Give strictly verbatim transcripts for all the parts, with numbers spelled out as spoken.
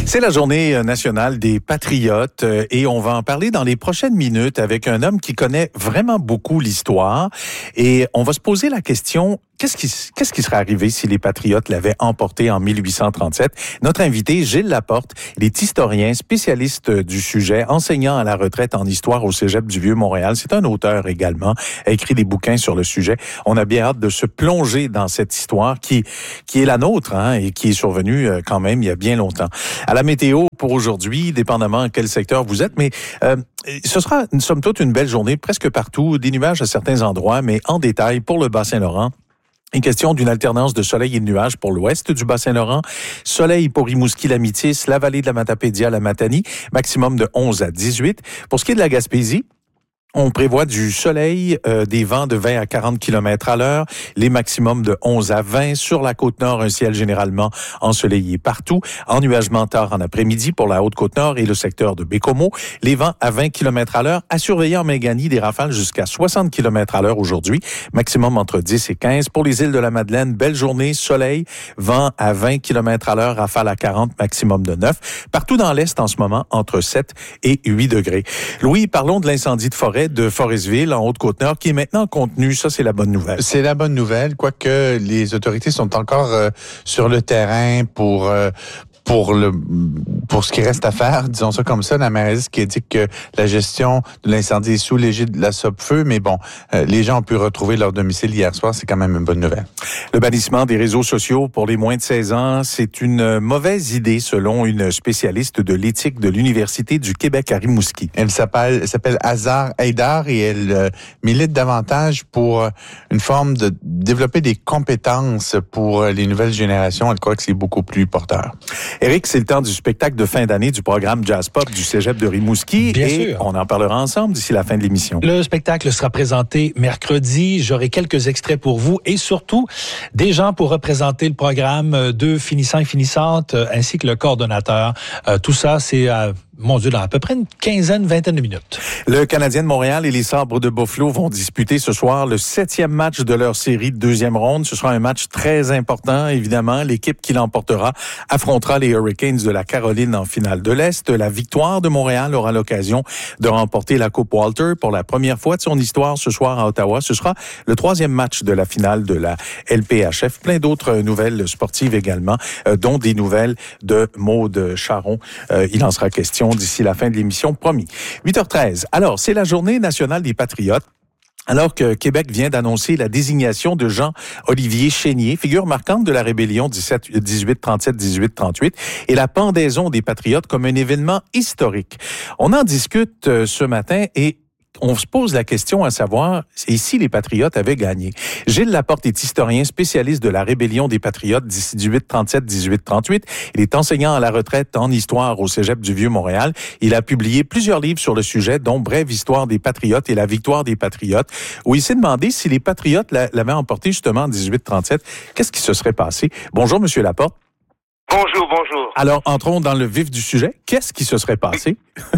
C'est la journée nationale des patriotes et on va en parler dans les prochaines minutes avec un homme qui connaît vraiment beaucoup l'histoire et on va se poser la question, qu'est-ce qui, qu'est-ce qui serait arrivé si les patriotes l'avaient emporté en mille huit cent trente-sept? Notre invité, Gilles Laporte, il est historien, spécialiste du sujet, enseignant à la retraite en histoire au Cégep du Vieux-Montréal. C'est un auteur également, a écrit des bouquins sur le sujet. On a bien hâte de se plonger dans cette histoire qui, qui est la nôtre hein, et qui est survenue quand même il y a bien longtemps. À la météo pour aujourd'hui, dépendamment quel secteur vous êtes, mais euh, ce sera, somme toute, une belle journée presque partout, des nuages à certains endroits, mais en détail pour le Bas-Saint-Laurent. Une question d'une alternance de soleil et de nuages pour l'ouest du Bas-Saint-Laurent. Soleil pour Rimouski-la-Métis, la vallée de la Matapédia, la Matanie, maximum de onze à dix-huit. Pour ce qui est de la Gaspésie, on prévoit du soleil, euh, des vents de vingt à quarante kilomètres à l'heure, les maximums de onze à vingt. Sur la Côte-Nord, un ciel généralement ensoleillé partout. Ennuagement tard en après-midi pour la Haute-Côte-Nord et le secteur de Bécomo. Les vents à vingt kilomètres à l'heure. À surveiller en Méganie, des rafales jusqu'à soixante kilomètres à l'heure aujourd'hui. Maximum entre dix et quinze. Pour les îles de la Madeleine, belle journée, soleil, vent à vingt kilomètres à l'heure, rafale à quarante, maximum de neuf. Partout dans l'Est en ce moment, entre sept et huit degrés. Louis, parlons de l'incendie de forêt de Forestville, en Haute-Côte-Nord, qui est maintenant contenu. Ça, c'est la bonne nouvelle. C'est la bonne nouvelle, quoique les autorités sont encore euh, sur le terrain pour... Euh, Pour le pour ce qui reste à faire, disons ça comme ça, la mairesse qui indique que la gestion de l'incendie est sous l'égide de la Sopfeu, mais bon, euh, les gens ont pu retrouver leur domicile hier soir, c'est quand même une bonne nouvelle. Le bannissement des réseaux sociaux pour les moins de seize ans, c'est une mauvaise idée selon une spécialiste de l'éthique de l'Université du Québec à Rimouski. Elle s'appelle, elle s'appelle Hazar Haïdar et elle euh, milite davantage pour euh, une forme de développer des compétences pour euh, les nouvelles générations. Elle croit que c'est beaucoup plus porteur. Éric, c'est le temps du spectacle de fin d'année du programme Jazz Pop du Cégep de Rimouski. Bien et sûr. On en parlera ensemble d'ici la fin de l'émission. Le spectacle sera présenté mercredi. J'aurai quelques extraits pour vous et surtout des gens pour représenter le programme, deux finissants et finissantes, ainsi que le coordonnateur. Euh, tout ça, c'est... Euh, Mon Dieu, dans à peu près une quinzaine, vingtaine de minutes. Le Canadien de Montréal et les Sabres de Buffalo vont disputer ce soir le septième match de leur série de deuxième ronde. Ce sera un match très important, évidemment. L'équipe qui l'emportera affrontera les Hurricanes de la Caroline en finale de l'Est. La victoire de Montréal aura l'occasion de remporter la Coupe Walter pour la première fois de son histoire ce soir à Ottawa. Ce sera le troisième match de la finale de la L P H F. Plein d'autres nouvelles sportives également, euh, dont des nouvelles de Maude Charron. Euh, il en sera question d'ici la fin de l'émission, promis. huit heures treize. Alors, c'est la journée nationale des patriotes. Alors que Québec vient d'annoncer la désignation de Jean-Olivier Chénier, figure marquante de la rébellion dix-huit trente-sept dix-huit trente-huit, et la pendaison des patriotes comme un événement historique. On en discute euh, ce matin et on se pose la question à savoir et si les Patriotes avaient gagné. Gilles Laporte est historien spécialiste de la rébellion des Patriotes dix-huit trente-sept dix-huit trente-huit. Il est enseignant à la retraite en histoire au Cégep du Vieux-Montréal. Il a publié plusieurs livres sur le sujet, dont Brève histoire des Patriotes et la victoire des Patriotes, où il s'est demandé si les Patriotes l'avaient emporté justement en dix-huit trente-sept, qu'est-ce qui se serait passé? Bonjour, Monsieur Laporte. Bonjour, bonjour. Alors, entrons dans le vif du sujet. Qu'est-ce qui se serait passé?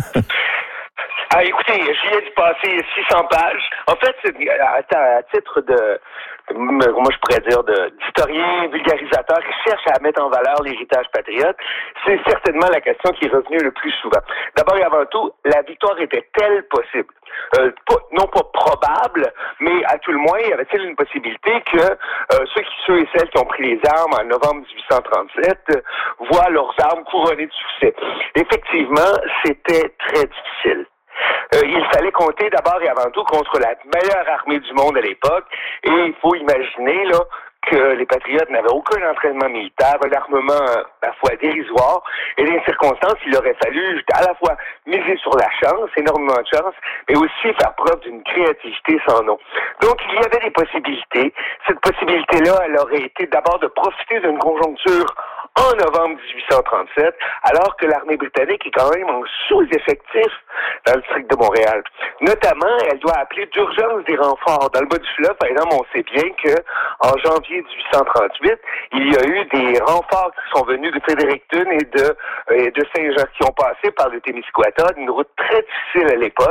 Ah, écoutez, j'y ai dû passer six cents pages. En fait, à, à titre de, comment je pourrais dire, de, d'historien, vulgarisateur qui cherche à mettre en valeur l'héritage patriote, c'est certainement la question qui est revenue le plus souvent. D'abord et avant tout, la victoire était-elle possible? Euh, pas, non pas probable, mais à tout le moins, y avait-il une possibilité que euh, ceux, qui, ceux et celles qui ont pris les armes en novembre dix-huit cent trente-sept euh, voient leurs armes couronnées de succès? Effectivement, c'était très difficile. Euh, il fallait compter d'abord et avant tout contre la meilleure armée du monde à l'époque, et il faut imaginer là que les Patriotes n'avaient aucun entraînement militaire, un armement à la fois dérisoire, et dans les circonstances, il aurait fallu à la fois miser sur la chance, énormément de chance, mais aussi faire preuve d'une créativité sans nom. Donc, il y avait des possibilités. Cette possibilité-là, elle aurait été d'abord de profiter d'une conjoncture en novembre dix-huit cent trente-sept, alors que l'armée britannique est quand même en sous-effectif dans le district de Montréal. Notamment, elle doit appeler d'urgence des renforts. Dans le bas du fleuve, par exemple, on sait bien que en janvier dix-huit cent trente-huit, il y a eu des renforts qui sont venus de Fredericton et de, et de Saint-Jean, qui ont passé par le Témiscouata, une route très difficile à l'époque,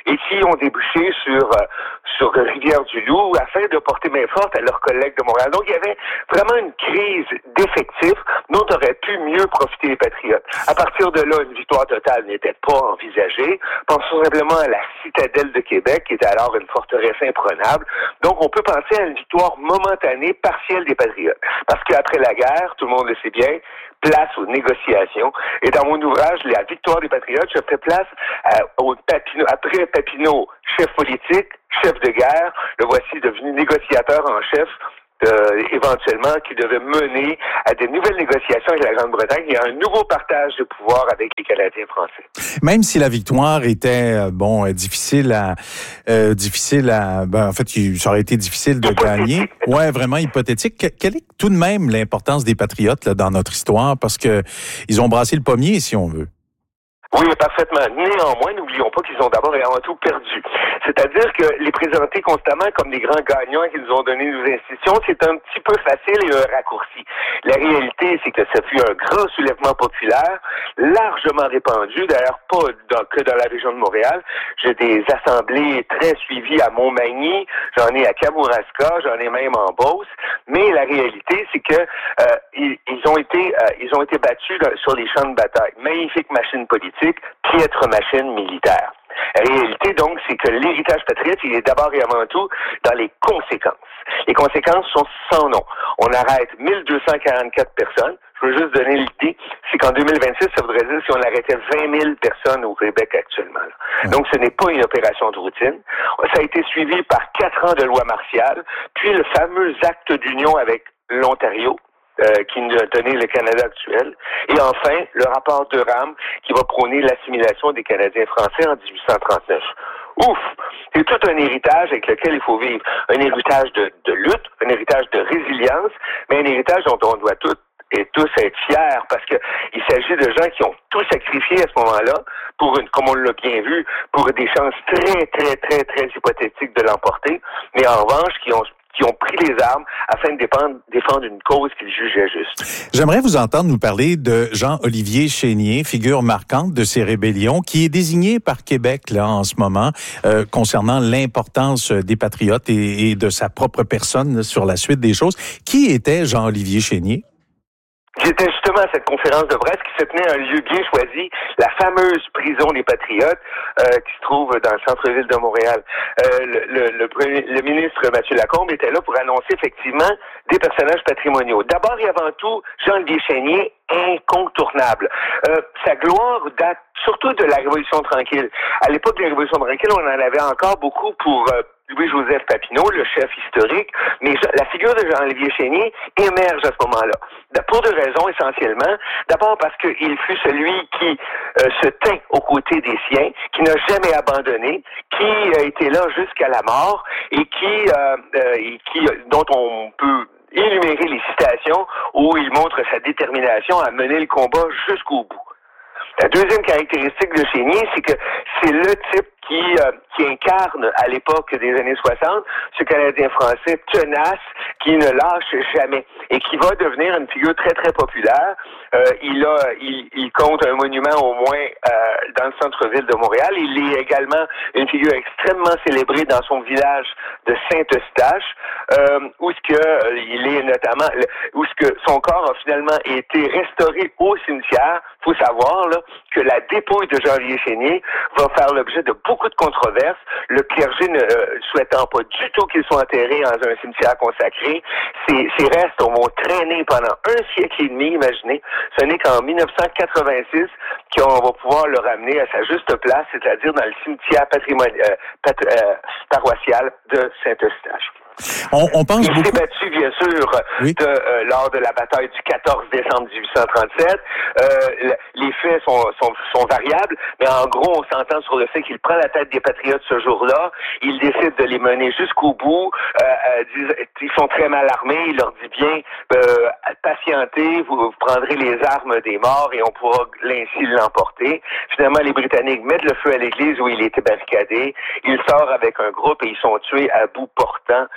et qui ont débouché sur euh, sur Rivière-du-Loup afin de porter main forte à leurs collègues de Montréal. Donc, il y avait vraiment une crise d'effectifs dont auraient pu mieux profiter les Patriotes. À partir de là, une victoire totale n'était pas envisagée. Pensons simplement à la citadelle de Québec, qui était alors une forteresse imprenable. Donc, on peut penser à une victoire momentanée, partielle des Patriotes. Parce qu'après la guerre, tout le monde le sait bien, place aux négociations. Et dans mon ouvrage, La victoire des Patriotes, je fais place à, au Papineau, après Papineau, chef politique, chef de guerre, le voici devenu négociateur en chef, euh, éventuellement, qui devait mener à des nouvelles négociations avec la Grande-Bretagne et à un nouveau partage de pouvoir avec les Canadiens français. Même si la victoire était, bon, difficile à, euh, difficile à, ben, en fait, ça aurait été difficile de gagner. Ouais, vraiment hypothétique. Quelle est tout de même l'importance des Patriotes là, dans notre histoire? Parce que ils ont brassé le pommier, si on veut. Oui, parfaitement. Néanmoins, n'oublions pas qu'ils ont d'abord et avant tout perdu. C'est-à-dire que les présenter constamment comme des grands gagnants qu'ils ont donné nos institutions, c'est un petit peu facile et un raccourci. La réalité, c'est que ça fut un grand soulèvement populaire, largement répandu, d'ailleurs pas dans, que dans la région de Montréal. J'ai des assemblées très suivies à Montmagny, j'en ai à Kamouraska, j'en ai même en Beauce, mais la réalité, c'est que euh, ils, ils ont été euh, ils ont été battus dans, sur les champs de bataille. Magnifique machine politique, piètre machine militaire. La réalité, donc, c'est que l'héritage patriote, il est d'abord et avant tout dans les conséquences. Les conséquences sont sans nom. On arrête mille deux cent quarante-quatre personnes. Je veux juste donner l'idée, c'est qu'en deux mille vingt-six, ça voudrait dire si on arrêtait vingt mille personnes au Québec actuellement. Là. Donc, ce n'est pas une opération de routine. Ça a été suivi par quatre ans de loi martiale, puis le fameux acte d'union avec l'Ontario, Euh, qui nous a donné le Canada actuel. Et enfin, le rapport Durham qui va prôner l'assimilation des Canadiens français en dix-huit cent trente-neuf. Ouf! C'est tout un héritage avec lequel il faut vivre. Un héritage de, de lutte, un héritage de résilience, mais un héritage dont on doit tous et tous être fiers parce que il s'agit de gens qui ont tout sacrifié à ce moment-là pour une, comme on l'a bien vu, pour des chances très, très, très, très hypothétiques de l'emporter, mais en revanche, qui ont qui ont pris les armes afin de défendre, défendre une cause qu'ils jugeaient juste. J'aimerais vous entendre nous parler de Jean-Olivier Chénier, figure marquante de ces rébellions, qui est désigné par Québec là en ce moment euh, concernant l'importance des Patriotes et, et de sa propre personne là, sur la suite des choses. Qui était Jean-Olivier Chénier? J'étais justement à cette conférence de presse qui se tenait à un lieu bien choisi, la fameuse prison des Patriotes, euh, qui se trouve dans le centre-ville de Montréal. Euh, le, le, le, premier, le ministre Mathieu Lacombe était là pour annoncer effectivement des personnages patrimoniaux. D'abord et avant tout, Jean-Olivier Chénier, incontournable. Euh, sa gloire date surtout de la Révolution tranquille. À l'époque de la Révolution tranquille, on en avait encore beaucoup pour euh, Louis-Joseph Papineau, le chef historique, mais la figure de Jean-Olivier Chénier émerge à ce moment-là. Pour deux raisons essentiellement. D'abord parce qu'il fut celui qui euh, se tint aux côtés des siens, qui n'a jamais abandonné, qui a été là jusqu'à la mort et qui, euh, euh, et qui dont on peut énumérer les citations où il montre sa détermination à mener le combat jusqu'au bout. La deuxième caractéristique de Chénier, c'est que c'est le type qui euh, qui incarne à l'époque des années soixante ce Canadien français tenace qui ne lâche jamais et qui va devenir une figure très très populaire. Euh, il a il, il compte un monument au moins euh, dans le centre-ville de Montréal. Il est également une figure extrêmement célébrée dans son village de Saint-Eustache, euh, où ce que euh, il est notamment où ce que son corps a finalement été restauré au cimetière. Faut savoir là que la dépouille de Jean-Olivier Chénier va faire l'objet de beaucoup de controverses, le clergé ne euh, souhaitant pas du tout qu'il soit enterré dans un cimetière consacré. Ses, ses restes vont traîner pendant un siècle et demi, imaginez. Ce n'est qu'en dix-neuf cent quatre-vingt-six qu'on va pouvoir le ramener à sa juste place, c'est-à-dire dans le cimetière patrimonial, euh, pat, euh, paroissial de Saint-Eustache. On, on pense Il beaucoup... s'est battu, bien sûr, oui. de, euh, lors de la bataille du quatorze décembre dix-huit cent trente-sept. Euh, les faits sont, sont, sont variables, mais en gros, on s'entend sur le fait qu'il prend la tête des Patriotes ce jour-là. Il décide de les mener jusqu'au bout. Euh, euh, ils sont très mal armés. Il leur dit bien, euh, patientez, vous, vous prendrez les armes des morts et on pourra ainsi l'emporter. Finalement, les Britanniques mettent le feu à l'église où il était barricadé. Il sort avec un groupe et ils sont tués à bout portant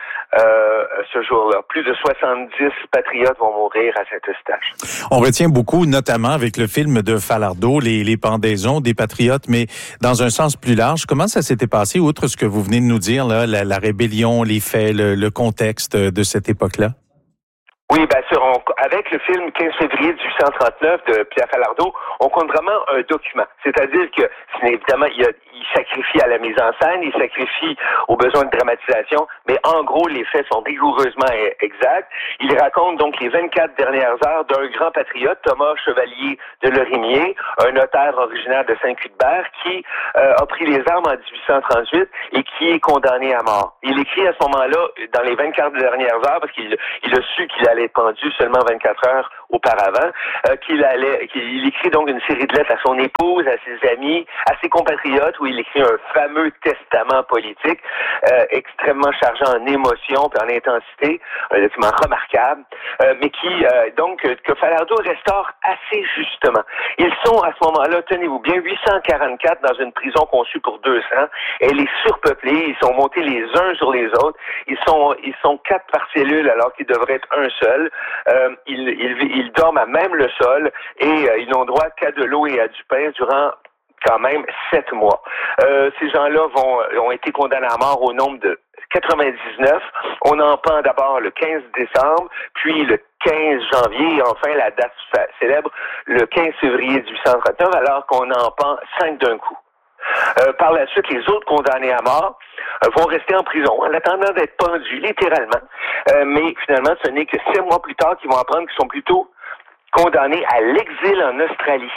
euh, ce jour-là. Plus de soixante-dix patriotes vont mourir à Saint-Eustache. On retient beaucoup, notamment avec le film de Falardeau, les, les pendaisons des patriotes, mais dans un sens plus large, comment ça s'était passé, outre ce que vous venez de nous dire, là, la, la rébellion, les faits, le, le contexte de cette époque-là? Oui, bien sûr. On, avec le film quinze février mille huit cent trente-neuf de Pierre Falardeau, on compte vraiment un document. C'est-à-dire que, évidemment, il, a, il sacrifie à la mise en scène, il sacrifie aux besoins de dramatisation, mais en gros, les faits sont rigoureusement exacts. Il raconte donc les vingt-quatre dernières heures d'un grand patriote, Thomas Chevalier de Lorimier, un notaire originaire de Saint-Cuthbert, qui euh, a pris les armes en dix-huit cent trente-huit et qui est condamné à mort. Il écrit à ce moment-là, dans les vingt-quatre dernières heures, parce qu'il il a su qu'il allait être pendu seulement vingt-quatre heures auparavant, euh, qu'il allait, qu'il écrit donc une série de lettres à son épouse, à ses amis, à ses compatriotes, où il écrit un fameux testament politique euh, extrêmement chargé en émotion et en intensité, un document remarquable, euh, mais qui, euh, donc, que Falardeau restaure assez justement. Ils sont, à ce moment-là, tenez-vous bien, huit cent quarante-quatre dans une prison conçue pour deux cents. Elle est surpeuplée, ils sont montés les uns sur les autres. Ils sont, ils sont quatre par cellule alors qu'ils devraient être un seul. Euh, ils, ils, ils dorment à même le sol et euh, ils n'ont droit qu'à de l'eau et à du pain durant quand même sept mois. Euh, ces gens-là vont ont été condamnés à mort au nombre de quatre-vingt-dix-neuf. On en pend d'abord le quinze décembre, puis le quinze janvier, et enfin la date célèbre, le quinze février mille huit cent trente-neuf, alors qu'on en pend cinq d'un coup. Euh, par la suite, les autres condamnés à mort euh, vont rester en prison en attendant d'être pendus, littéralement. Euh, mais finalement, ce n'est que sept mois plus tard qu'ils vont apprendre qu'ils sont plutôt condamnés à l'exil en Australie,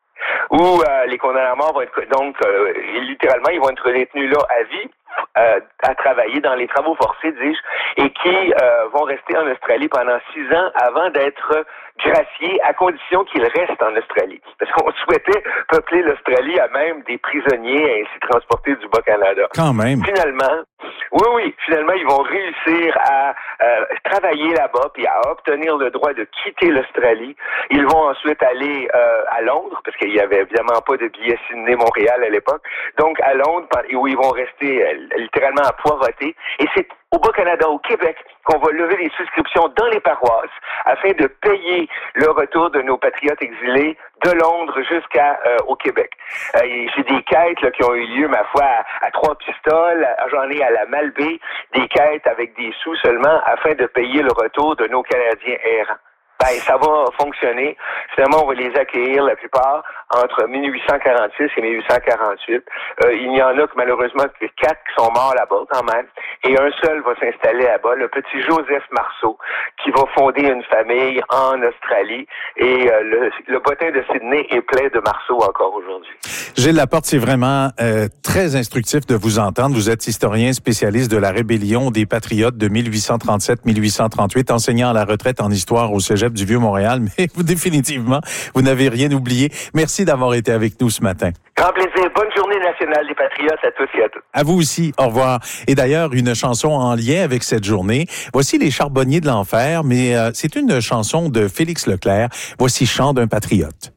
où euh, les condamnés à mort vont être, donc, euh, littéralement, ils vont être détenus là à vie, euh, à travailler dans les travaux forcés, dis-je, et qui euh, vont rester en Australie pendant six ans avant d'être graciés, à condition qu'ils restent en Australie. Parce qu'on souhaitait peupler l'Australie à même des prisonniers et ainsi transporter du Bas-Canada. Quand même. Finalement, oui, oui, finalement, ils vont réussir à euh, travailler là-bas puis à obtenir le droit de quitter l'Australie. Ils vont ensuite aller euh, à Londres, parce qu'il n'y avait évidemment pas de billet Sydney-Montréal à l'époque. Donc, à Londres, où ils vont rester euh, littéralement à poireauter. Et c'est au Bas-Canada, au Québec, qu'on va lever les souscriptions dans les paroisses afin de payer le retour de nos patriotes exilés de Londres jusqu'à euh, au Québec. Euh, j'ai des quêtes là, qui ont eu lieu, ma foi, à, à trois pistoles, j'en ai à la Malbaie, des quêtes avec des sous seulement afin de payer le retour de nos Canadiens errants. Ben, ça va fonctionner. Finalement, on va les accueillir, la plupart, entre mille huit cent quarante-six et mille huit cent quarante-huit. Euh, il y en a que, malheureusement, que quatre qui sont morts là-bas, quand même. Et un seul va s'installer là-bas, le petit Joseph Marceau, qui va fonder une famille en Australie. Et euh, le, le bottin de Sydney est plein de Marceau encore aujourd'hui. Gilles Laporte, c'est vraiment euh, très instructif de vous entendre. Vous êtes historien spécialiste de la rébellion des Patriotes de mille huit cent trente-sept à mille huit cent trente-huit, enseignant à la retraite en histoire au Cégep du Vieux-Montréal, mais vous, définitivement, vous n'avez rien oublié. Merci d'avoir été avec nous ce matin. Grand plaisir. Bonne journée nationale des Patriotes à tous et à toutes. À vous aussi. Au revoir. Et d'ailleurs, une chanson en lien avec cette journée. Voici Les Charbonniers de l'Enfer, mais euh, c'est une chanson de Félix Leclerc. Voici Chant d'un patriote.